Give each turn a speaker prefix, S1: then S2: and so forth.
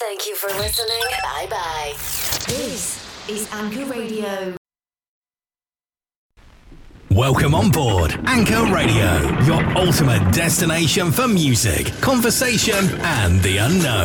S1: Thank you for listening. Bye-bye.
S2: This is Anchor Radio.
S3: Welcome on board Anchor Radio, your ultimate destination for music, conversation, and the unknown.